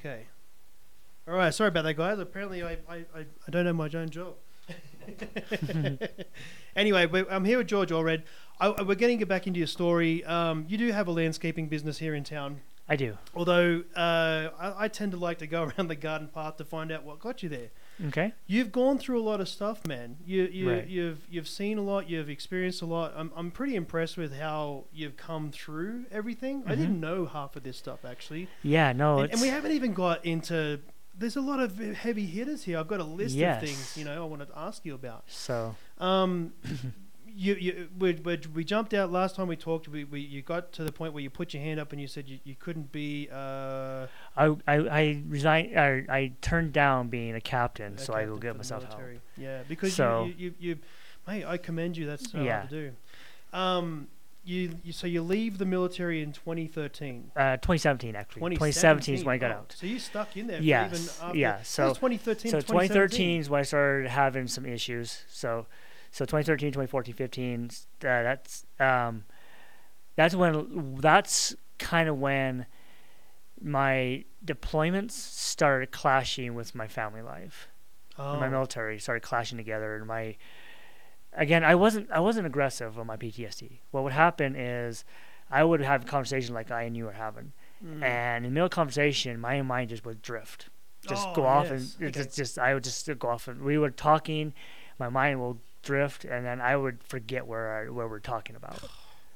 Okay. All right. Sorry about that, guys. Apparently, I don't know my own job. Anyway, I'm here with George Allred. We're getting back into your story. You do have a landscaping business here in town. I do. Although I tend to like to go around the garden path to find out what got you there. Okay. You've gone through a lot of stuff, man. Right. You've seen a lot. You've experienced a lot. I'm pretty impressed with how you've come through everything. I didn't know half of this stuff actually. Yeah. No. And we haven't even got into. There's a lot of heavy hitters here. I've got a list of things I wanted to ask you about. So. We jumped out last time we talked. You got to the point where you put your hand up and you said you couldn't be. I resigned. I turned down being a captain, so I will get myself help. Yeah, because you mate, I commend you. That's hard to do. You leave the military in 2013. 2017 actually. 2017 is when I got out. So you stuck in there. Yes. Even after, Yeah. So 2013. So 2013 is when I started having some issues. So 2013, 2014, 15. That's kind of when my deployments started clashing with my family life. And my military started clashing together, and I wasn't aggressive on my PTSD. What would happen is I would have a conversation like I and you are having, and in the middle of conversation, my mind just would drift, go off, and I would just go off, and we were talking, my mind will drift, and then I would forget where we're talking about.